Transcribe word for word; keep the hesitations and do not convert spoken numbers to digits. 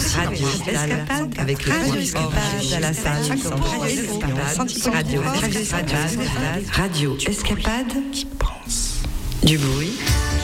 Radio Escapade avec Radio Escapade à la salle Radio Escapade, Radio Escapade qui pense du bruit.